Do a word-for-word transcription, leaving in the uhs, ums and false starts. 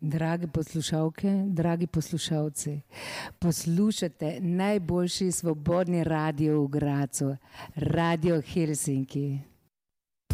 Drage poslušalke, dragi poslušalci, poslušate najboljši svobodni radio v Grazu, Radio Helsinki.